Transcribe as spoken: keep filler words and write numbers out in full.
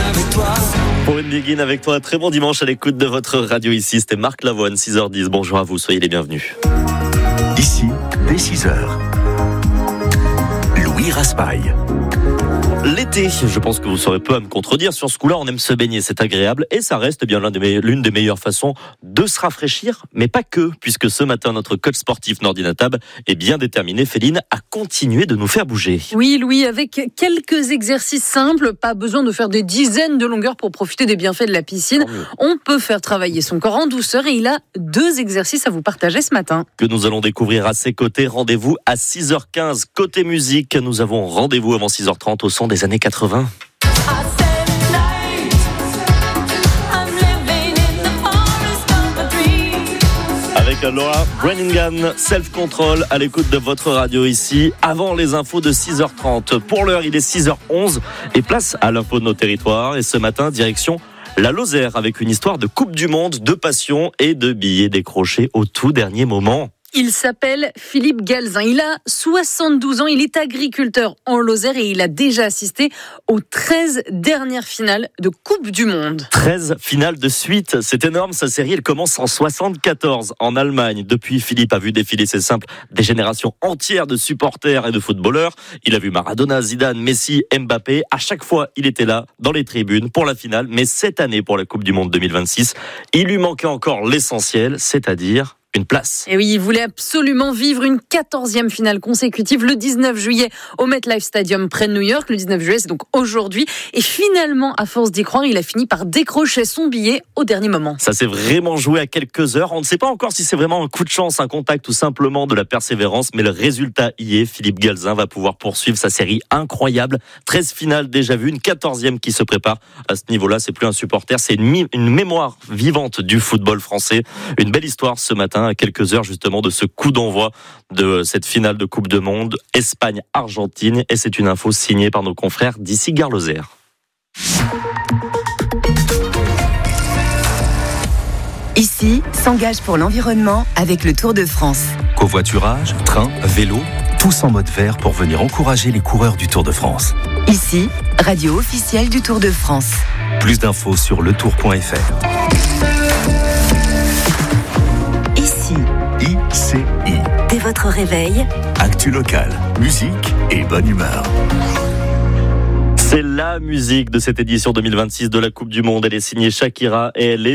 avec toi. Pour une Begin avec toi, très bon dimanche à l'écoute de votre radio ici. C'était Marc Lavoine, six heures dix. Bonjour à vous, soyez les bienvenus. Ici, dès six heures, Louis Raspail. L'été, je pense que vous saurez peu à me contredire. Sur ce coup-là, on aime se baigner, c'est agréable. Et ça reste bien l'un des me- l'une des meilleures façons de se rafraîchir. Mais pas que, puisque ce matin, notre coach sportif Nordine Atab est bien déterminé, Féline, à continuer de nous faire bouger. Oui, Louis, avec quelques exercices simples, pas besoin de faire des dizaines de longueurs pour profiter des bienfaits de la piscine. On peut faire travailler son corps en douceur et il a deux exercices à vous partager ce matin. Que nous allons découvrir à ses côtés. Rendez-vous à six heures quinze. Côté musique, nous avons rendez-vous avant six heures trente au son des années quatre-vingts. Avec Laura Brenningham, Self Control, à l'écoute de votre radio ici, avant les infos de six heures trente. Pour l'heure, il est six heures onze et place à l'info de nos territoires. Et ce matin, direction la Lozère, avec une histoire de Coupe du Monde, de passion et de billets décrochés au tout dernier moment. Il s'appelle Philippe Galzin. Il a soixante-douze ans, il est agriculteur en Lozère et il a déjà assisté aux treize dernières finales de Coupe du Monde. treize finales de suite, c'est énorme. Sa série, elle commence en soixante-quatorze en Allemagne. Depuis, Philippe a vu défiler, c'est simple, des générations entières de supporters et de footballeurs. Il a vu Maradona, Zidane, Messi, Mbappé. À chaque fois, il était là, dans les tribunes, pour la finale. Mais cette année, pour la Coupe du Monde deux mille vingt-six, il lui manquait encore l'essentiel, c'est-à-dire une place. Et oui, il voulait absolument vivre une quatorzième finale consécutive le dix-neuf juillet au MetLife Stadium près de New York. Le dix-neuf juillet, c'est donc aujourd'hui. Et finalement, à force d'y croire, il a fini par décrocher son billet au dernier moment. Ça s'est vraiment joué à quelques heures. On ne sait pas encore si c'est vraiment un coup de chance, un contact ou simplement de la persévérance, mais le résultat y est. Philippe Galzin va pouvoir poursuivre sa série incroyable. treize finales déjà vues, une quatorzième qui se prépare. À ce niveau-là, c'est plus un supporter, c'est une, mi- une mémoire vivante du football français. Une belle histoire ce matin, à quelques heures justement de ce coup d'envoi de cette finale de Coupe du Monde Espagne-Argentine. Et c'est une info signée par nos confrères d'ici Gare Lozère. Ici, s'engage pour l'environnement avec le Tour de France. Covoiturage, train, vélo, tous en mode vert pour venir encourager les coureurs du Tour de France. Ici, radio officielle du Tour de France. Plus d'infos sur le tour point f r. Ici, I C I. dès votre réveil, Actu locale, musique et bonne humeur. C'est la musique de cette édition deux mille vingt-six de la Coupe du Monde. Elle est signée Shakira et elle est